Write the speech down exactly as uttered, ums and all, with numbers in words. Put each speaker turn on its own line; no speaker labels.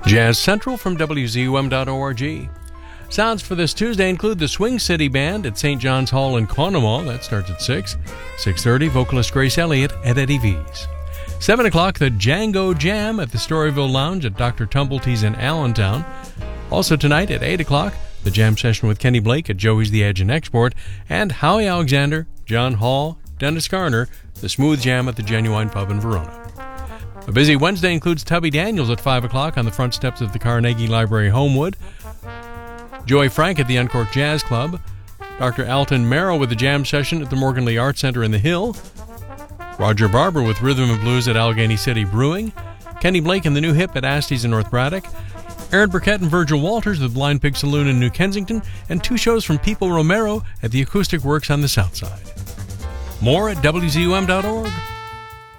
Jazz Central from W Z U M dot org. Sounds for this Tuesday include the Swing City Band at Saint John's Hall in Conemaugh. That starts at six. six thirty, vocalist Grace Elliott at Eddie V's. seven o'clock, the Django Jam at the Storyville Lounge at Doctor Tumbletee's in Allentown. Also tonight at eight o'clock, the jam session with Kenny Blake at Joey's The Edge and Export. And Howie Alexander, John Hall, Dennis Garner, the Smooth Jam at the Genuine Pub in Verona. A busy Wednesday includes Tubby Daniels at five o'clock on the front steps of the Carnegie Library, Homewood. Joy Frank at the Uncorked Jazz Club. Doctor Alton Merrill with the jam session at the Morgan Lee Arts Center in the Hill. Roger Barber with Rhythm and Blues at Allegheny City Brewing. Kenny Blake and the New Hip at Asty's in North Braddock. Aaron Burkett and Virgil Walters with Blind Pig Saloon in New Kensington. And two shows from People Romero at the Acoustic Works on the South Side. More at W Z U M dot org.